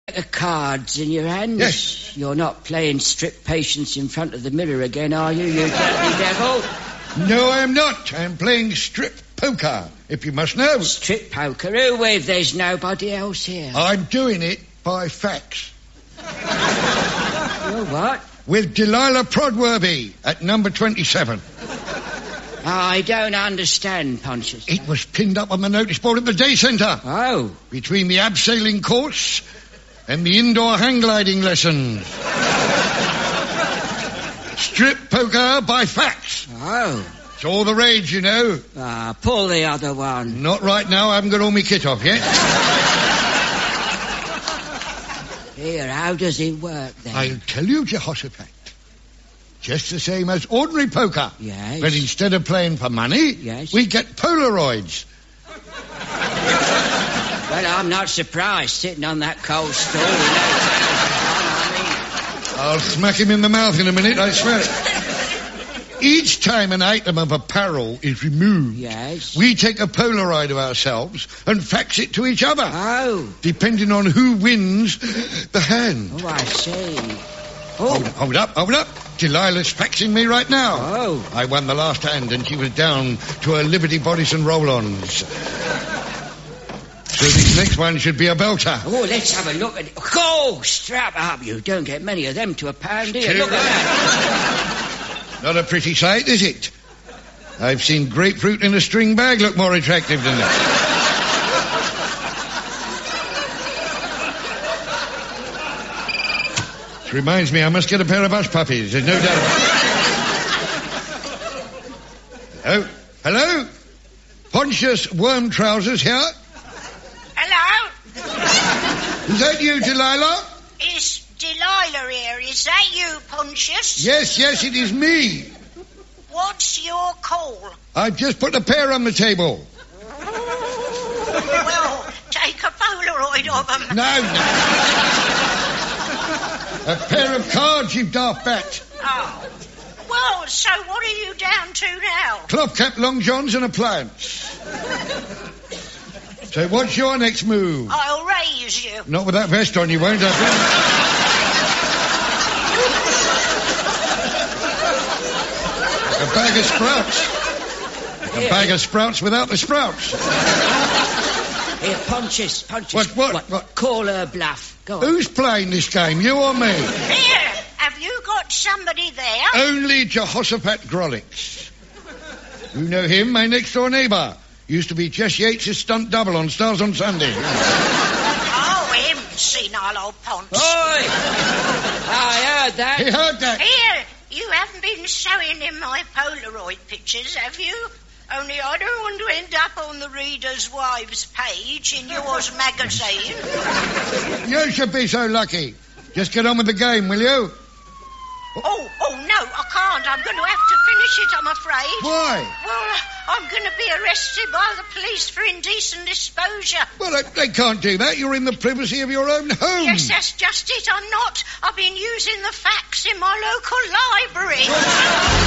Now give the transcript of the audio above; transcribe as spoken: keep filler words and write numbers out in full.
of cards in your hands? Yes. You're not playing strip patience in front of the mirror again, are you, you dirty devil? No, I'm not. I'm playing strip poker, if you must know. Strip poker? Who with? There's nobody else here. I'm doing it by fax. You're what? With Delilah Prodworthy at number twenty-seven. I don't understand, Pontius. It was pinned up on the notice board at the day centre. Oh. Between the abseiling course and the indoor hang gliding lessons. Strip poker by fax. Oh. It's all the rage, you know. Ah, pull the other one. Not right now. I haven't got all my kit off yet. Here, how does it work, then? I'll tell you, Jehoshaphat. Just the same as ordinary poker. Yes. But instead of playing for money, yes, we get Polaroids. Well, I'm not surprised, sitting on that cold stool with no trousers on, I mean... I'll smack him in the mouth in a minute, I swear it. Each time an item of apparel is removed, yes, we take a Polaroid of ourselves and fax it to each other. Oh. Depending on who wins the hand. Oh, I see. Oh. Hold, hold up, hold up. Delilah's faxing me right now. Oh. I won the last hand and she was down to her Liberty bodies and roll-ons. So this next one should be a belter. Oh, let's have a look at it. Oh, strap up. You don't get many of them to a pound, do you? Look at that. Not a pretty sight, is it? I've seen grapefruit in a string bag look more attractive than that. This reminds me, I must get a pair of hush puppies, there's no doubt. Hello? Hello? Pontius Worm Trousers here? Hello? Is that you, Delilah? It's Delilah here. Is that you, Pontius? Yes, yes, it is me. What's your call? I've just put a pair on the table. Well, take a Polaroid of them. No, no. A pair of cards, you daft bat. Oh. Well, so what are you down to now? Cloth cap, long johns and a plants. So what's your next move? I'll raise you. Not with that vest on, you won't, I think. Like a bag of sprouts. Like a bag of sprouts without the sprouts. Here, Pontius, Pontius. What, what, what? what? Call her bluff. Go on. Who's playing this game, you or me? Here, have you got somebody there? Only Jehoshaphat Grolix. You know him, my next-door neighbour. Used to be Jess Yates' stunt double on Stars on Sunday. Oh, him, senile old Ponce. Oi! I heard that. He heard that. Here, you haven't been showing him my Polaroid pictures, have you? Only I don't want to end up on the Reader's Wives page in yours magazine. You should be so lucky. Just get on with the game, will you? Oh, oh, no, I can't. I'm going to have to finish it, I'm afraid. Why? Well, I'm going to be arrested by the police for indecent exposure. Well, they, they can't do that. You're in the privacy of your own home. Yes, that's just it. I'm not. I've been using the fax in my local library.